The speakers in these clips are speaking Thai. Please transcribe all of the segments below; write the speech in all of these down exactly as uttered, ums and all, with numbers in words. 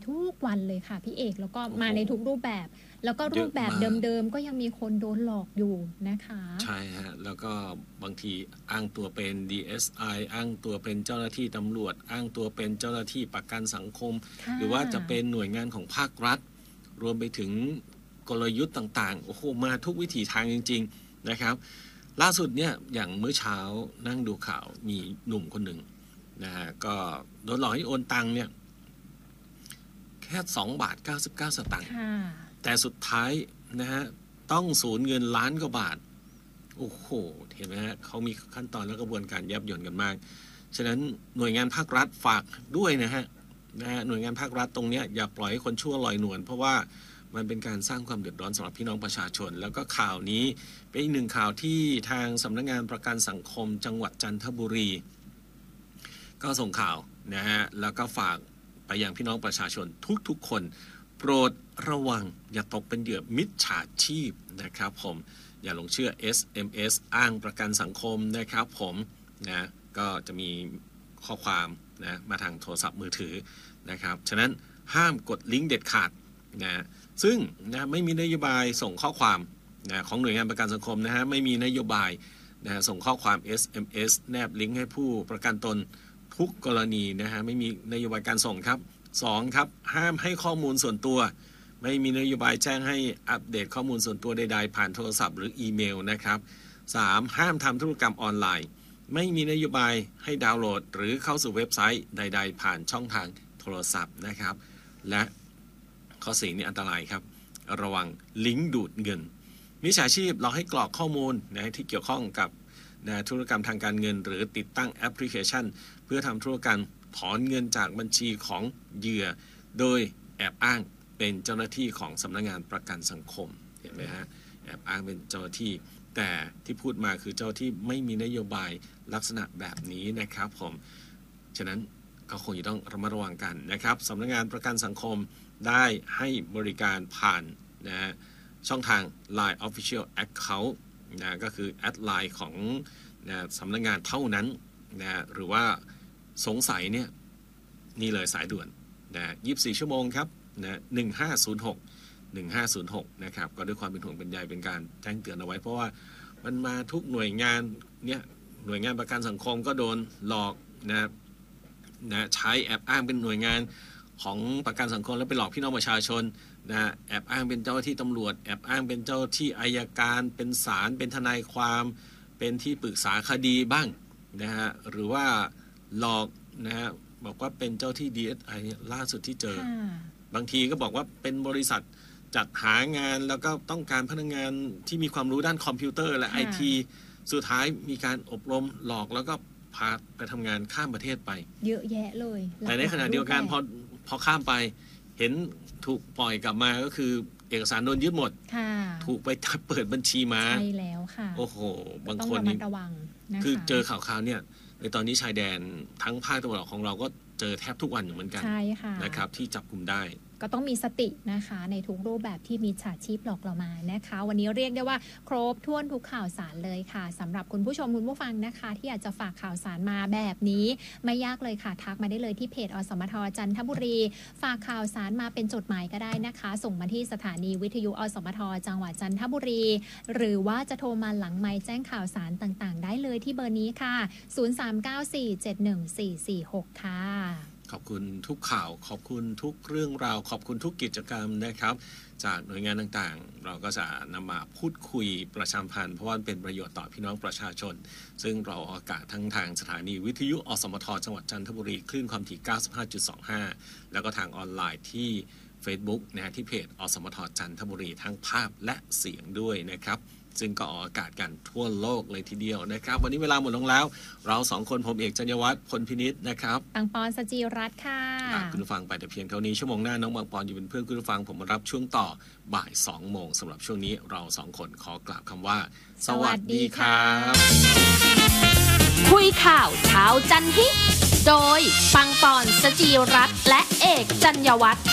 ทุกวันเลยค่ะพี่เอกแล้วก็มาในทุกรูปแบบแล้วก็รูปแบบเดิมๆก็ยังมีคนโดนหลอกอยู่นะคะใช่ฮะแล้วก็บางทีอ้างตัวเป็น ดี เอส ไอ อ้างตัวเป็นเจ้าหน้าที่ตำรวจอ้างตัวเป็นเจ้าหน้าที่ประกันสังคมหรือว่าจะเป็นหน่วยงานของภาครัฐรวมไปถึงกลยุทธ์ต่างๆโอ้โหมาทุกวิถีทางจริงๆนะครับล่าสุดเนี่ยอย่างเมื่อเช้านั่งดูข่าวมีหนุ่มคนหนึ่งนะฮะก็โดนหลอกให้โอนตังค์เนี่ยแค่สองบาทเก้าสิบเก้าสตางค์แต่สุดท้ายนะฮะต้องสูญเงินล้านกว่าบาทโอ้โหเห็นไหมฮะเขามีขั้นตอนและกระบวนการยับยั้งกันมากฉะนั้นหน่วยงานภาครัฐฝากด้วยนะฮะนะฮะหน่วยงานภาครัฐตรงนี้อย่าปล่อยให้คนชั่วลอยนวลเพราะว่ามันเป็นการสร้างความเดือดร้อนสำหรับพี่น้องประชาชนแล้วก็ข่าวนี้เป็นอีกหนึ่งข่าวที่ทางสำนักงานประกันสังคมจังหวัดจันทบุรีก็ส่งข่าวนะฮะแล้วก็ฝากไปยังพี่น้องประชาชนทุกๆคนโปรดระวังอย่าตกเป็นเหยื่อมิจฉาชีพนะครับผมอย่าหลงเชื่อ เอส เอ็ม เอส อ้างประกันสังคมนะครับผมนะก็จะมีข้อความนะมาทางโทรศัพท์มือถือนะครับฉะนั้นห้ามกดลิงก์เด็ดขาดนะซึ่งนะไม่มีนโยบายส่งข้อความนะของหน่วยงานประกันสังคมนะฮะไม่มีนโยบายนะส่งข้อความ เอส เอ็ม เอส แนบลิงก์ให้ผู้ประกันตนทุกกรณีนะฮะไม่มีนโยบายการส่งครับสองครับห้ามให้ข้อมูลส่วนตัวไม่มีนโยบายแจ้งให้อัปเดตข้อมูลส่วนตัวใดๆผ่านโทรศัพท์หรืออีเมลนะครับสามห้ามทำธุรกรรมออนไลน์ไม่มีนโยบายให้ดาวน์โหลดหรือเข้าสู่เว็บไซต์ใดๆผ่านช่องทางโทรศัพท์นะครับและข้อสี่นี่อันตรายครับระวังลิงก์ดูดเงินมิจฉาชีพเราให้กรอกข้อมูลนะที่เกี่ยวข้องกับนะธุรกรรมทางการเงินหรือติดตั้งแอปพลิเคชันเพื่อทำธุรกรรมถอนเงินจากบัญชีของเหยื่อโดยแอบอ้างเป็นเจ้าหน้าที่ของสำนักงานประกันสังคมเห็นไหมฮะแอบอ้างเป็นเจ้าหน้าที่แต่ที่พูดมาคือเจ้าที่ไม่มีนโยบายลักษณะแบบนี้นะครับผมฉะนั้นก็คงจะต้องระมัดระวังกันนะครับสำนักงานประกันสังคมได้ให้บริการผ่านนะช่องทาง ไลน์ Official Account นะก็คือแอดไลน์ของนะสำนักงานเท่านั้นนะหรือว่าสงสัยเนี่ยนี่เลยสายด่วนนะยี่สิบสี่ชั่วโมงครับนะหนึ่งห้าศูนย์หก หนึ่งห้าศูนย์หกนะครับก็ด้วยความเป็นห่วงเป็นใยเป็นการแจ้งเตือนเอาไว้เพราะว่ามันมาทุกหน่วยงานเนี่ยหน่วยงานประกันสังคมก็โดนหลอกนะนะใช้แอบอ้างเป็นหน่วยงานของประกันสังคมแล้วไปหลอกพี่น้องประชาชนนะแอบอ้างเป็นเจ้าหน้าที่ตำรวจแอบอ้างเป็นเจ้าที่อัยการเป็นศาลเป็นทนายความเป็นที่ปรึกษาคดีบ้างนะฮะหรือว่าหลอกนะฮะบอกว่าเป็นเจ้าที่ ดี เอส ไอ ล่าสุดที่เจอบางทีก็บอกว่าเป็นบริษัทจัดหางานแล้วก็ต้องการพนักงานที่มีความรู้ด้านคอมพิวเตอร์และไอทีสุดท้ายมีการอบรมหลอกแล้วก็พาไปทำงานข้ามประเทศไปเยอะแยะเลยแต่ในขณะเดียวกันพอพอข้ามไปเห็นถูกปล่อยกลับมาก็คือเอกสารโดนยึดหมดถูกไปเปิดบัญชีมาใช่แล้วค่ะโอ้โหบางคนนี่คือเจอข่าวๆเนี่ยในตอนนี้ชายแดนทั้งภาคตะวันออกของเราก็เจอแทบทุกวันอยู่เหมือนกันนะครับที่จับกุมได้ก็ต้องมีสตินะคะในทุกรูปแบบที่มีมิจฉาชีพหลอกเรามานะคะวันนี้เรียกได้ว่าครบถ้วนทุกข่าวสารเลยค่ะสำหรับคุณผู้ชมคุณผู้ฟังนะคะที่อยากจะฝากข่าวสารมาแบบนี้ไม่ยากเลยค่ะทักมาได้เลยที่เพจอสมทจันทบุรีฝากข่าวสารมาเป็นจดหมายก็ได้นะคะส่งมาที่สถานีวิทยุอสมทจังหวัดจันทบุรีหรือว่าจะโทรมาหลังไมค์แจ้งข่าวสารต่างๆได้เลยที่เบอร์นี้ค่ะศูนย์ สาม เก้า สี่ เจ็ด หนึ่ง สี่ สี่ หกค่ะขอบคุณทุกข่าวขอบคุณทุกเรื่องราวขอบคุณทุกกิจกรรมนะครับจากหน่วยงานต่างๆเราก็จะนำมาพูดคุยประชาสัมพันธ์เพราะว่าเป็นประโยชน์ต่อพี่น้องประชาชนซึ่งเราออกอากาศทั้งทางสถานีวิทยุอสมทจังหวัดจันทบุรีคลื่นความถี่ เก้าสิบห้าจุดสองห้า แล้วก็ทางออนไลน์ที่ Facebook นะฮะที่เพจอสมทจันทบุรีทั้งภาพและเสียงด้วยนะครับซึ่งก็ออกอากาศกันทั่วโลกเลยทีเดียวนะครับวันนี้เวลาหมดลงแล้วเราสองคนผมเอกจัญญวัฒน์พลพินิจนะครับปังปอนสจิรัตน์ค่ะคุณผู้ฟังไปแต่เพียงเท่านี้ชั่วโมงหน้าน้องปังปอนอยู่เป็นเพื่อนคุณผู้ฟังผมมารับช่วงต่อบ่ายสองโมงสำหรับช่วงนี้เราสองคนขอกล่าวคำว่าสวัสดีครับคุยข่าวเช้าจันทร์ฮิโดยปังปอนสจิรัตน์และเอกจัญญวัฒน์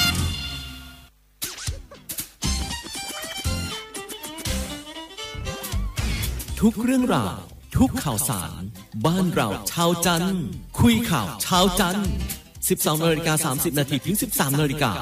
ทุกเรื่องราวทุกข่าวสารบ้านเราชาวจันทร์คุยข่าวชาวจันทร์ สิบสองนาฬิกาสามสิบนาทีถึง สิบสามนาฬิกา